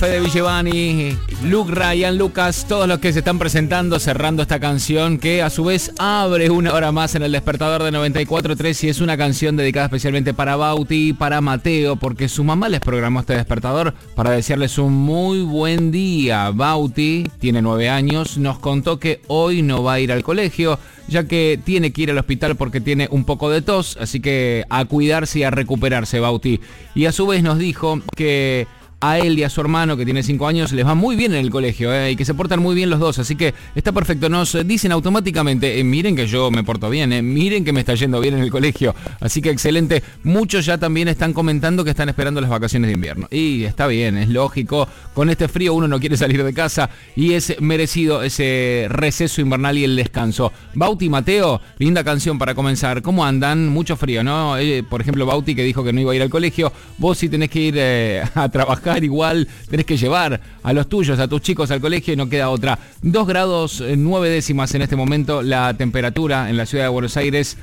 Fede Villevani, Luke, Ryan, Lucas, todos los que se están presentando, cerrando esta canción que a su vez abre una hora más en el despertador de 94.3 y es una canción dedicada especialmente para Bauti y para Mateo, porque su mamá les programó este despertador para desearles un muy buen día. Bauti tiene 9 años, nos contó que hoy no va a ir al colegio, ya que tiene que ir al hospital porque tiene un poco de tos, así que a cuidarse y a recuperarse, Bauti. Y a su vez nos dijo que a él y a su hermano, que tiene 5 años, les va muy bien en el colegio, y que se portan muy bien los dos, así que está perfecto. Nos dicen automáticamente, miren que yo me porto bien, miren que me está yendo bien en el colegio, así que excelente. Muchos ya también están comentando que están esperando las vacaciones de invierno, y está bien, es lógico, con este frío uno no quiere salir de casa, y es merecido ese receso invernal y el descanso. Bauti, Mateo, linda canción para comenzar. ¿Cómo andan? Mucho frío, ¿no? Por ejemplo, Bauti, que dijo que no iba a ir al colegio, vos sí tenés que ir a trabajar, igual tenés que llevar a los tuyos, a tus chicos al colegio y no queda otra. 2 grados 9 décimas en este momento la temperatura en la ciudad de Buenos Aires,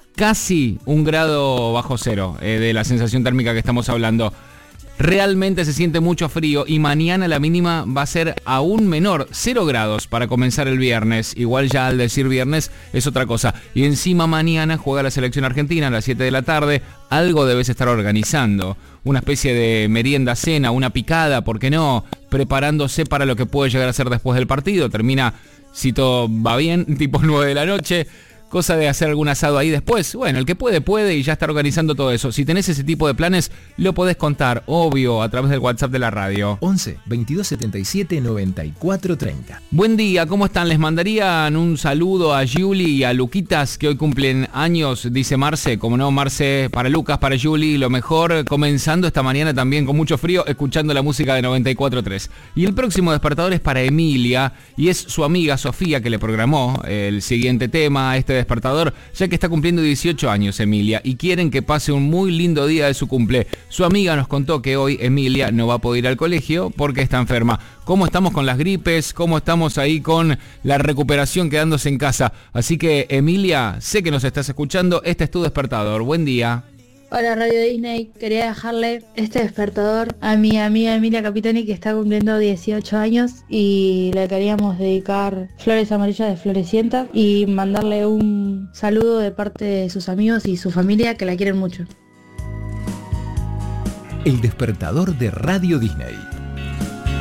casi 1 grado bajo cero de la sensación térmica que estamos hablando. Realmente se siente mucho frío y mañana la mínima va a ser aún menor, 0 grados para comenzar el viernes. Igual ya al decir viernes es otra cosa. Y encima mañana juega la selección argentina a las 7 de la tarde. Algo debes estar organizando. Una especie de merienda, cena, una picada, ¿por qué no? Preparándose para lo que puede llegar a ser después del partido. Termina, si todo va bien, tipo 9 de la noche. Cosa de hacer algún asado ahí después. Bueno, el que puede y ya está organizando todo eso. Si tenés ese tipo de planes, lo podés contar, obvio, a través del WhatsApp de la radio. 11 22 77 94 30. Buen día, ¿cómo están? Les mandarían un saludo a Juli y a Luquitas, que hoy cumplen años, dice Marce. Como no, Marce, para Lucas, para Juli, lo mejor, comenzando esta mañana también con mucho frío, escuchando la música de 94.3. Y el próximo despertador es para Emilia, y es su amiga Sofía que le programó el siguiente tema, este despertador, ya que está cumpliendo 18 años Emilia y quieren que pase un muy lindo día de su cumple. Su amiga nos contó que hoy Emilia no va a poder ir al colegio porque está enferma. ¿Cómo estamos con las gripes? ¿Cómo estamos ahí con la recuperación quedándose en casa? Así que Emilia, sé que nos estás escuchando, este es tu despertador. Buen día. Hola Radio Disney, quería dejarle este despertador a mi amiga Emilia Capitani, que está cumpliendo 18 años y le queríamos dedicar flores amarillas de Florecienta y mandarle un saludo de parte de sus amigos y su familia que la quieren mucho. El despertador de Radio Disney.